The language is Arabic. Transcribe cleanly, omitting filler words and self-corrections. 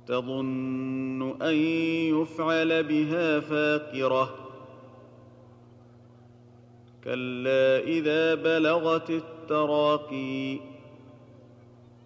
تظن أن يفعل بها فاقرة كلا إذا بلغت التراقي